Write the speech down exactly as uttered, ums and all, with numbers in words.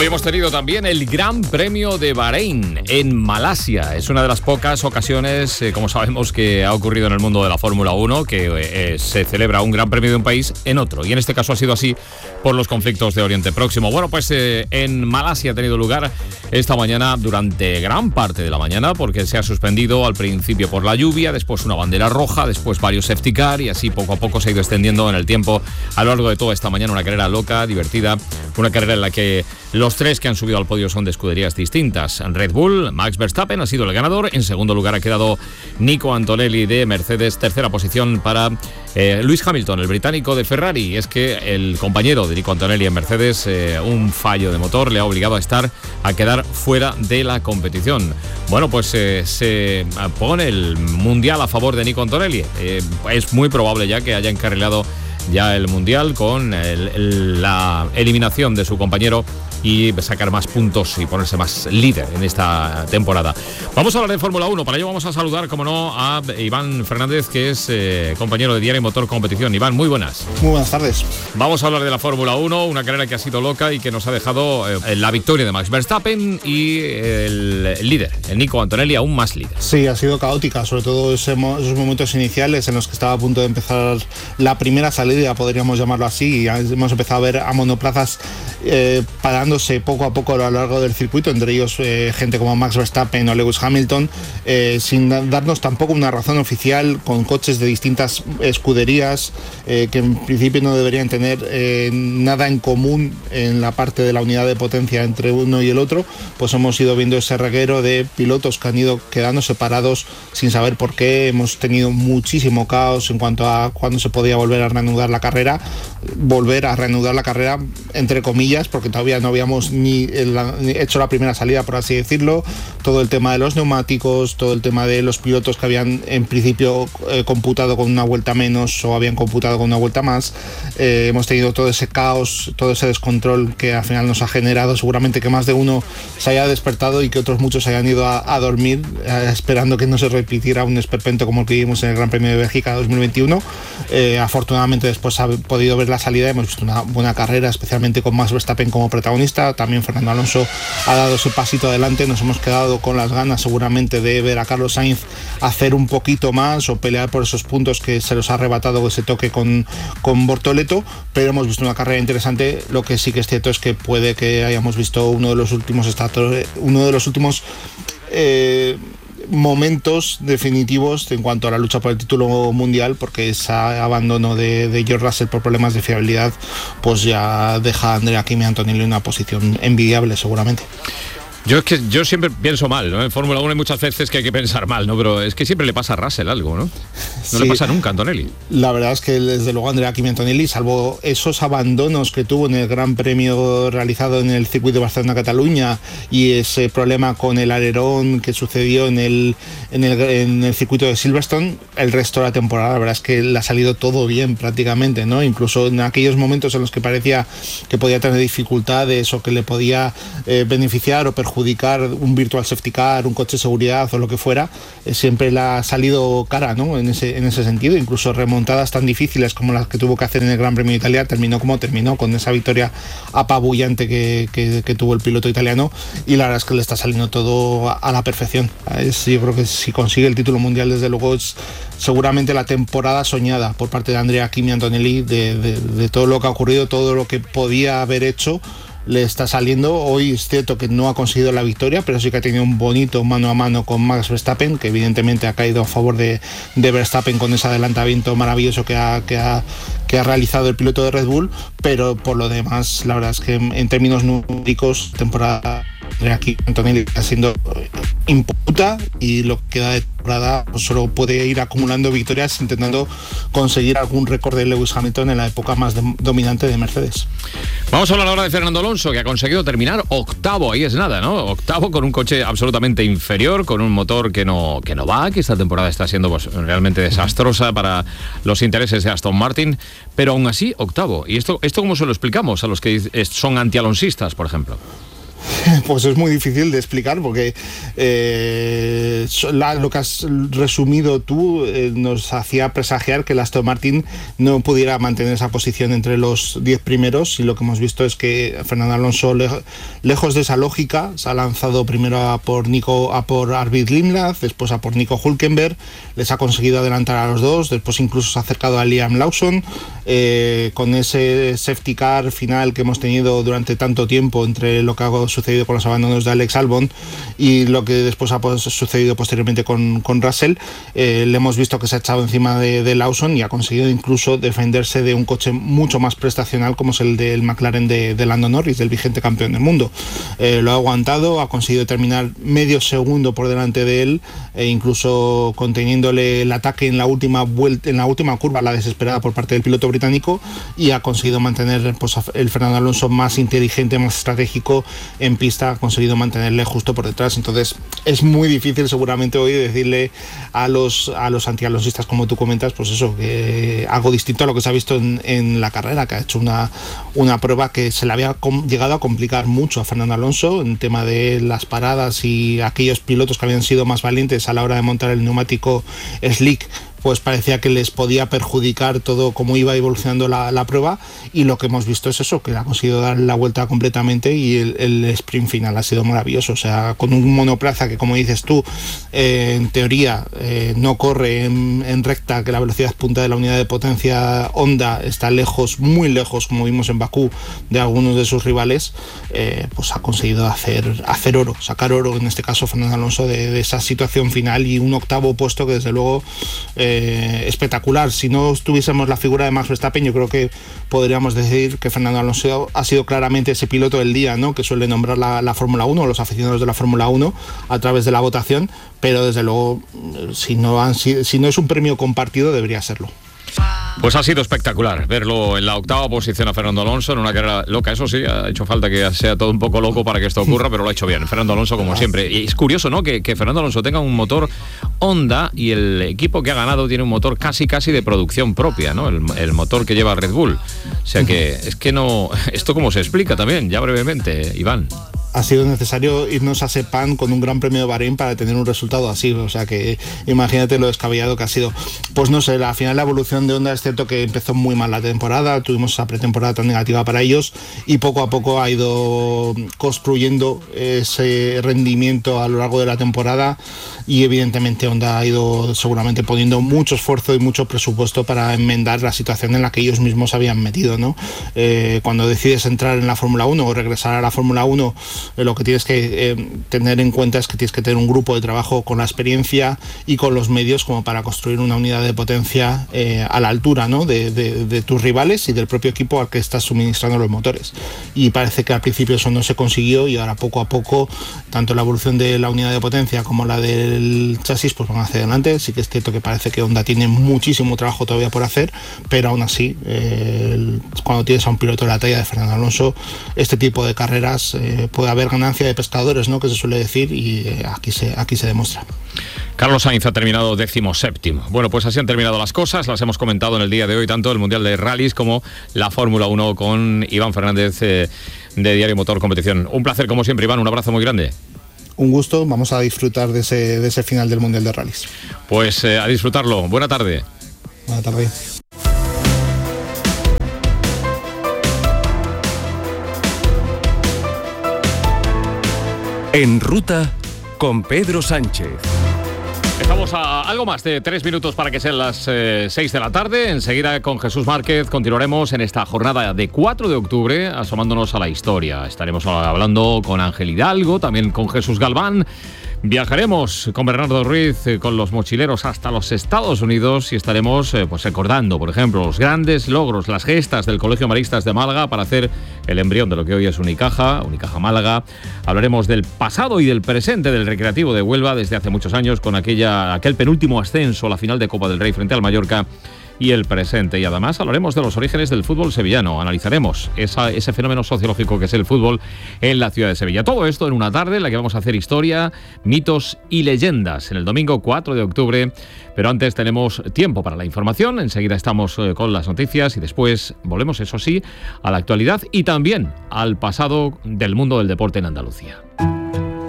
Hoy hemos tenido también el Gran Premio de Bahrein en Malasia. Es una de las pocas ocasiones, eh, como sabemos, que ha ocurrido en el mundo de la Fórmula uno, que eh, se celebra un Gran Premio de un país en otro. Y en este caso ha sido así por los conflictos de Oriente Próximo. Bueno, pues eh, en Malasia ha tenido lugar esta mañana, durante gran parte de la mañana, porque se ha suspendido al principio por la lluvia, después una bandera roja, después varios safety car, y así poco a poco se ha ido extendiendo en el tiempo a lo largo de toda esta mañana. Una carrera loca, divertida, una carrera en la que los tres que han subido al podio son de escuderías distintas. Red Bull, Max Verstappen ha sido el ganador. En segundo lugar ha quedado Nico Antonelli de Mercedes. Tercera posición para eh, Lewis Hamilton, el británico de Ferrari. Y es que el compañero de Nico Antonelli en Mercedes, eh, un fallo de motor le ha obligado a estar a quedar fuera de la competición. Bueno, pues eh, se pone el mundial a favor de Nico Antonelli. Eh, es muy probable ya que haya encarrilado ya el mundial con el, el, la eliminación de su compañero y sacar más puntos y ponerse más líder en esta temporada. Vamos a hablar de Fórmula uno. Para ello vamos a saludar, como no, a Iván Fernández, que es eh, compañero de Diario Motor Competición. Iván, muy buenas. Muy buenas tardes. Vamos a hablar de la Fórmula uno, una carrera que ha sido loca y que nos ha dejado eh, la victoria de Max Verstappen y el, el líder, el Nico Antonelli, aún más líder. Sí, ha sido caótica, sobre todo ese, esos momentos iniciales en los que estaba a punto de empezar la primera salida, podríamos llamarlo así, y hemos empezado a ver a monoplazas eh, parándose poco a poco a lo largo del circuito, entre ellos eh, gente como Max Verstappen o Lewis Hamilton, eh, sin darnos tampoco una razón oficial, con coches de distintas escuderías eh, que en principio no deberían tener eh, nada en común en la parte de la unidad de potencia entre uno y el otro. Pues hemos ido viendo ese reguero de pilotos que han ido quedando separados sin saber por qué. Hemos tenido muchísimo caos en cuanto a cuándo se podía volver a reanudar la carrera, volver a reanudar la carrera entre comillas, porque todavía no habíamos ni, el, ni hecho la primera salida, por así decirlo. Todo el tema de los neumáticos, todo el tema de los pilotos que habían en principio eh, computado con una vuelta menos o habían computado con una vuelta más. Eh, hemos tenido todo ese caos, todo ese descontrol que al final nos ha generado seguramente que más de uno se haya despertado y que otros muchos hayan ido a, a dormir eh, esperando que no se repitiera un esperpento como el que vimos en el Gran Premio de Bélgica dos mil veintiuno. Eh, afortunadamente después ha podido ver la salida, hemos visto una buena carrera, especialmente con Max Verstappen como protagonista. También Fernando Alonso ha dado ese pasito adelante. Nos hemos quedado con las ganas seguramente de ver a Carlos Sainz hacer un poquito más o pelear por esos puntos que se los ha arrebatado ese toque con, con Bortoleto, pero hemos visto una carrera interesante. Lo que sí que es cierto es que puede que hayamos visto uno de los últimos estados, uno de los últimos eh, momentos definitivos en cuanto a la lucha por el título mundial, porque ese abandono de, de George Russell por problemas de fiabilidad pues ya deja a Andrea Kimi Antonelli en una posición envidiable seguramente. Yo es que yo siempre pienso mal, ¿no? En Fórmula uno hay muchas veces que hay que pensar mal, ¿no? Pero es que siempre le pasa a Russell algo, ¿no? No sí, le pasa nunca a Antonelli. La verdad es que desde luego Andrea Kimi Antonelli, salvo esos abandonos que tuvo en el Gran Premio realizado en el circuito de Barcelona-Cataluña y ese problema con el alerón que sucedió en el, en el, en el circuito de Silverstone, el resto de la temporada la verdad es que le ha salido todo bien prácticamente, ¿no? Incluso en aquellos momentos en los que parecía que podía tener dificultades o que le podía eh, beneficiar o perjudicar un virtual safety car, un coche de seguridad o lo que fuera, eh, siempre le ha salido cara, ¿no? En ese, en ese sentido, incluso remontadas tan difíciles como las que tuvo que hacer en el Gran Premio de Italia, terminó como terminó, con esa victoria apabullante que, que, que tuvo el piloto italiano, y la verdad es que le está saliendo todo a, a la perfección. Es, yo creo que si consigue el título mundial, desde luego es seguramente la temporada soñada por parte de Andrea Kimi Antonelli, de, de, de todo lo que ha ocurrido, todo lo que podía haber hecho le está saliendo. Hoy es cierto que no ha conseguido la victoria, pero sí que ha tenido un bonito mano a mano con Max Verstappen, que evidentemente ha caído a favor de, de Verstappen con ese adelantamiento maravilloso que ha, que, ha, que ha realizado el piloto de Red Bull. Pero por lo demás, la verdad es que en términos numéricos, temporada de aquí Antonelli está siendo imputa, y lo que queda de temporada pues solo puede ir acumulando victorias intentando conseguir algún récord de Lewis Hamilton en la época más de, dominante de Mercedes. Vamos a hablar ahora de Fernando Alonso, que ha conseguido terminar octavo, ahí es nada, ¿no? Octavo con un coche absolutamente inferior, con un motor que no, que no va, que esta temporada está siendo pues, realmente desastrosa para los intereses de Aston Martin, pero aún así octavo. ¿Y esto, esto cómo se lo explicamos a los que son antialonsistas, por ejemplo? Pues es muy difícil de explicar porque eh, la, lo que has resumido tú eh, nos hacía presagiar que el Aston Martin no pudiera mantener esa posición entre los diez primeros, y lo que hemos visto es que Fernando Alonso, le, lejos de esa lógica, se ha lanzado primero a por Nico, a por Arvid Limrad, después a por Nico Hülkenberg, les ha conseguido adelantar a los dos, después incluso se ha acercado a Liam Lawson, eh, con ese safety car final que hemos tenido durante tanto tiempo entre lo que ha sucedido con los abandonos de Alex Albon y lo que después ha pues, sucedido posteriormente con, con Russell. Eh, le hemos visto que se ha echado encima de, de Lawson y ha conseguido incluso defenderse de un coche mucho más prestacional como es el del McLaren de, de Lando Norris, del vigente campeón del mundo. Eh, lo ha aguantado, ha conseguido terminar medio segundo por delante de él, e incluso conteniéndole el ataque en la última vuelta, en la última curva, la desesperada por parte del piloto británico, y ha conseguido mantener pues, el Fernando Alonso más inteligente, más estratégico en pista, ha conseguido mantenerle justo por detrás. Entonces es muy difícil seguramente hoy decirle a los a los antialonsistas, como tú comentas, pues eso, que algo distinto a lo que se ha visto en, en la carrera, que ha hecho una, una prueba que se le había com- llegado a complicar mucho a Fernando Alonso en tema de las paradas, y aquellos pilotos que habían sido más valientes a la hora de montar el neumático slick pues parecía que les podía perjudicar todo cómo iba evolucionando la, la prueba, y lo que hemos visto es eso, que ha conseguido dar la vuelta completamente, y el, el sprint final ha sido maravilloso. O sea, con un monoplaza que, como dices tú, eh, en teoría eh, no corre en, en recta, que la velocidad punta de la unidad de potencia Honda está lejos, muy lejos, como vimos en Bakú, de algunos de sus rivales, eh, pues ha conseguido hacer, hacer oro, sacar oro, en este caso Fernando Alonso, de, de esa situación final, y un octavo puesto que desde luego eh, espectacular. Si no tuviésemos la figura de Max Verstappen, yo creo que podríamos decir que Fernando Alonso ha sido claramente ese piloto del día, ¿no?, que suele nombrar la, la Fórmula uno, los aficionados de la Fórmula uno, a través de la votación, pero desde luego, si no, han, si, si no es un premio compartido, debería serlo. Pues ha sido espectacular verlo en la octava posición a Fernando Alonso en una carrera loca. Eso sí, ha hecho falta que sea todo un poco loco para que esto ocurra, pero lo ha hecho bien Fernando Alonso, como siempre. Y es curioso, ¿no?, que, que Fernando Alonso tenga un motor Honda y el equipo que ha ganado tiene un motor casi casi de producción propia, ¿no?, el, el motor que lleva Red Bull. O sea que es que no... ¿Esto cómo se explica también? Ya brevemente, Iván. Ha sido necesario irnos a Sepang con un gran premio de Bahrein para tener un resultado así. O sea que imagínate lo descabellado que ha sido. Pues no sé, al final la evolución de Honda es cierto que empezó muy mal la temporada, tuvimos esa pretemporada tan negativa para ellos, y poco a poco ha ido construyendo ese rendimiento a lo largo de la temporada, y evidentemente Honda ha ido seguramente poniendo mucho esfuerzo y mucho presupuesto para enmendar la situación en la que ellos mismos se habían metido, ¿no? Eh, cuando decides entrar en la Fórmula uno o regresar a la Fórmula uno, lo que tienes que eh, tener en cuenta es que tienes que tener un grupo de trabajo con la experiencia y con los medios como para construir una unidad de potencia eh, a la altura, ¿no?, de, de, de tus rivales y del propio equipo al que estás suministrando los motores. Y parece que al principio eso no se consiguió, y ahora poco a poco tanto la evolución de la unidad de potencia como la del chasis pues van hacia adelante. Sí que es cierto que parece que Honda tiene muchísimo trabajo todavía por hacer, pero aún así eh, cuando tienes a un piloto de la talla de Fernando Alonso, este tipo de carreras eh, puede haber ganancia de pescadores, ¿no?, que se suele decir, y eh, aquí se aquí se demuestra. Carlos Sainz ha terminado décimo séptimo. Bueno, pues así han terminado las cosas, las hemos comentado en el día de hoy, tanto el Mundial de Rallys como la Fórmula uno, con Iván Fernández eh, de Diario Motor Competición. Un placer como siempre, Iván, un abrazo muy grande. Un gusto, vamos a disfrutar de ese, de ese final del Mundial de Rallys. Pues eh, a disfrutarlo. Buena tarde. Buena tarde. En Ruta con Pedro Sánchez. Estamos a algo más de tres minutos para que sean las eh, seis de la tarde. Enseguida con Jesús Márquez continuaremos en esta jornada de cuatro de octubre asomándonos a la historia. Estaremos hablando con Ángel Hidalgo, también con Jesús Galván. Viajaremos con Bernardo Ruiz, eh, con los mochileros hasta los Estados Unidos, y estaremos eh, pues recordando, por ejemplo, los grandes logros, las gestas del Colegio Maristas de Málaga para hacer el embrión de lo que hoy es Unicaja, Unicaja Málaga. Hablaremos del pasado y del presente del Recreativo de Huelva desde hace muchos años, con aquella, aquel penúltimo ascenso a la final de Copa del Rey frente al Mallorca. y el presente. Y además hablaremos de los orígenes del fútbol sevillano. Analizaremos esa, ese fenómeno sociológico que es el fútbol en la ciudad de Sevilla. Todo esto en una tarde en la que vamos a hacer historia, mitos y leyendas en el domingo cuatro de octubre. Pero antes tenemos tiempo para la información. Enseguida estamos eh, con las noticias y después volvemos, eso sí, a la actualidad y también al pasado del mundo del deporte en Andalucía.